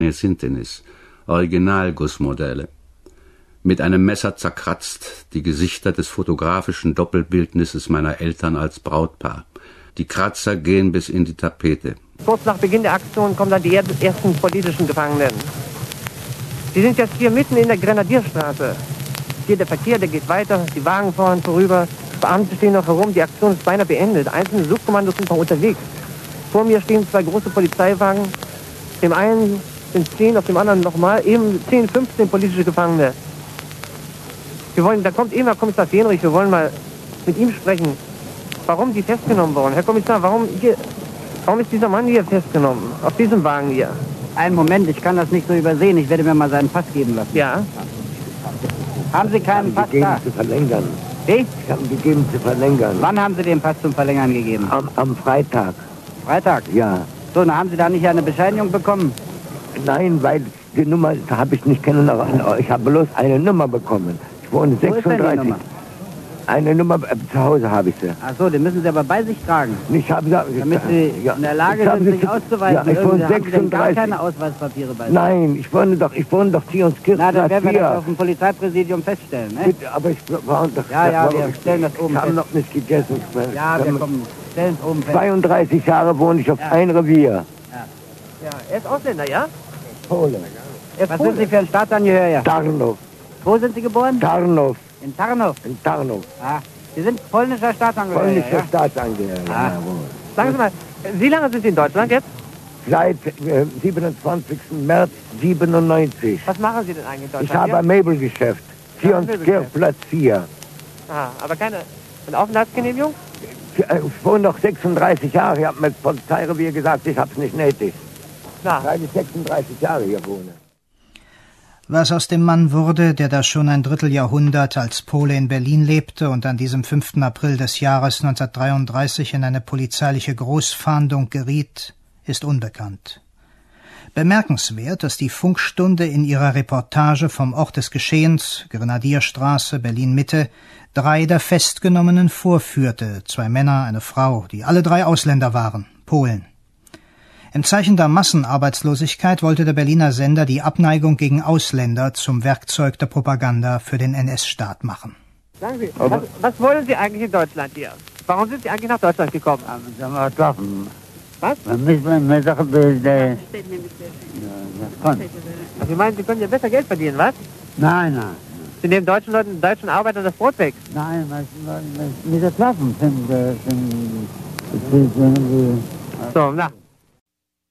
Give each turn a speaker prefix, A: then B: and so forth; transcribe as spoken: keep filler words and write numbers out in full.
A: mehr sind denn es. Originalgussmodelle. Mit einem Messer zerkratzt die Gesichter des fotografischen Doppelbildnisses meiner Eltern als Brautpaar. Die Kratzer gehen bis in die Tapete.
B: Kurz nach Beginn der Aktion kommen dann die ersten politischen Gefangenen. Sie sind jetzt hier mitten in der Grenadierstraße. Hier der Verkehr, der geht weiter, die Wagen fahren vorüber, Beamte stehen noch herum, die Aktion ist beinahe beendet. Einzelne Subkommandos sind noch unterwegs. Vor mir stehen zwei große Polizeiwagen. Dem einen sind zehn, auf dem anderen nochmal, eben zehn, fünfzehn politische Gefangene. Wir wollen, da kommt eben Herr Kommissar Fähnrich, wir wollen mal mit ihm sprechen, warum die festgenommen wurden. Herr Kommissar, warum, hier, warum ist dieser Mann hier festgenommen, auf diesem Wagen hier?
C: Einen Moment, ich kann das nicht so übersehen, ich werde mir mal seinen Pass geben lassen.
B: Ja.
C: Haben Sie keinen Pass
D: gegeben
C: da?
D: zu verlängern.
C: Wie?
D: Ich habe ihn gegeben zu verlängern.
C: Wann haben Sie den Pass zum Verlängern gegeben?
D: Am, am Freitag.
C: Freitag?
D: Ja.
C: So, dann haben Sie da nicht eine Bescheinigung bekommen?
D: Nein, weil die Nummer habe ich nicht kennengelernt. Ich habe bloß eine Nummer bekommen. Ich wohne
C: Wo ist denn die
D: sechsunddreißig.
C: Nummer?
D: Eine Nummer äh, zu Hause habe ich sie.
C: Ach so, den müssen Sie aber bei sich tragen.
D: Ich habe
C: Damit Sie
D: ja,
C: in der Lage
D: ich habe
C: sind,
D: sie
C: sich
D: zu-
C: auszuweisen.
D: Ja, ich
C: Irgendwie
D: wohne
C: haben Sie denn gar
D: sechsunddreißig.
C: keine Ausweispapiere bei sich?
D: Nein, ich wohne doch, ich wohne doch hier ins
C: Na, dann
D: Kirchenplatz
C: werden wir das
D: vier.
C: auf dem Polizeipräsidium feststellen, ne?
D: Bitte, aber ich war doch...
C: Ja, ja,
D: war
C: wir
D: doch-
C: stellen das oben
D: Ich habe
C: fest.
D: noch nicht gegessen.
C: Ja, wir kommen, stellen es oben fest.
D: zweiunddreißig Jahre wohne ich auf
C: Ja.
D: ein Revier.
B: Ja, er ist Ausländer, ja?
D: Pole.
B: Er ist
C: Was
B: Pole.
C: sind Sie für ein Staatsangehöriger?
D: Tarnow.
C: Wo sind Sie geboren?
D: Tarnow.
C: In Tarnow.
D: In Tarnow.
C: Ah, Sie sind polnischer Staatsangehöriger,
D: Polnischer
C: ja?
D: Staatsangehöriger.
C: Ah.
D: Jawohl.
B: Sagen Sie mal, wie lange sind Sie in Deutschland jetzt?
D: Seit äh, siebenundzwanzigsten März siebenundneunzig.
B: Was machen Sie denn eigentlich in Deutschland?
D: Ich habe ein Möbelgeschäft. Hier
B: Ja,
D: ins
B: Möbelgeschäft.
D: Kirchplatz vier.
B: Ah, aber keine eine Aufenthaltsgenehmigung?
D: Ich wohne noch sechsunddreißig Jahre. Ich habe mir das Polizeirevier gesagt, ich habe es nicht nötig.
B: Klar.
D: Weil ich sechsunddreißig Jahre hier wohne.
E: Was aus dem Mann wurde, der da schon ein Dritteljahrhundert als Pole in Berlin lebte und an diesem fünften April des Jahres neunzehnhundertdreiunddreißig in eine polizeiliche Großfahndung geriet, ist unbekannt. Bemerkenswert, dass die Funkstunde in ihrer Reportage vom Ort des Geschehens, Grenadierstraße, Berlin-Mitte, drei der Festgenommenen vorführte, zwei Männer, eine Frau, die alle drei Ausländer waren, Polen. Im Zeichen der Massenarbeitslosigkeit wollte der Berliner Sender die Abneigung gegen Ausländer zum Werkzeug der Propaganda für den N S-Staat machen.
B: Sagen Sie, was, was wollen Sie eigentlich in Deutschland hier? Warum sind Sie eigentlich nach Deutschland gekommen? Was? Sie meinen, Sie können ja besser Geld verdienen, was?
C: Nein, nein.
B: Sie nehmen deutschen Leuten, deutschen Arbeitern das Brot weg.
C: Nein, mit der Waffen sind, sind, sind, sind,
B: So, na,